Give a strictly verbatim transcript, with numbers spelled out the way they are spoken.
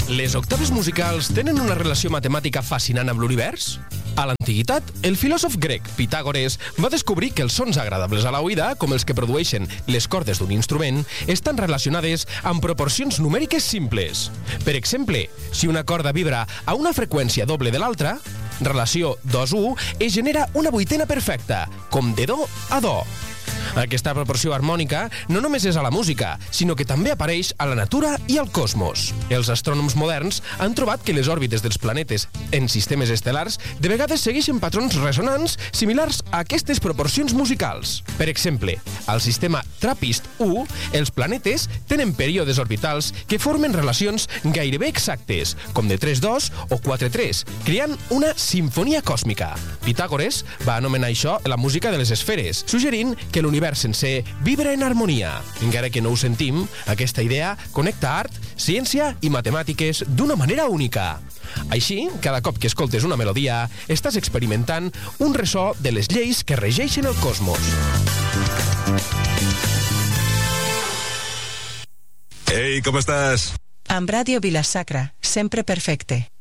Les octaves musicals tenen una relació matemàtica fascinant amb l'univers? A l'antiguitat, el filòsof grec Pitàgores va descobrir que els sons agradables a l'oïda, com els que produeixen les cordes d'un instrument, estan relacionades amb proporcions numèriques simples. Per exemple, si una corda vibra a una freqüència doble de l'altra, relació dos u, es genera una vuitena perfecta, com de do a do. Aquesta proporció harmònica no només és a la música, sinó que també apareix a la natura i al cosmos. Els astrònoms moderns han trobat que les òrbites dels planetes en sistemes estel·lars de vegades segueixen patrons ressonants similars a aquestes proporcions musicals. Per exemple, al sistema Trappist u, els planetes tenen períodes orbitals que formen relacions gairebé exactes, com de tres dos o quatre tres, creant una simfonia còsmica. Pitàgores va anomenar això la música de les esferes, suggerint que l'univers sencer vibra en harmonia. Encara que no ho sentim, aquesta idea connecta art, ciència i matemàtiques d'una manera única. Així, cada cop que escoltes una melodia, estàs experimentant un ressò de les lleis que regeixen el cosmos. Ei, com estàs? Amb Ràdio Vila-sacra, sempre perfecte.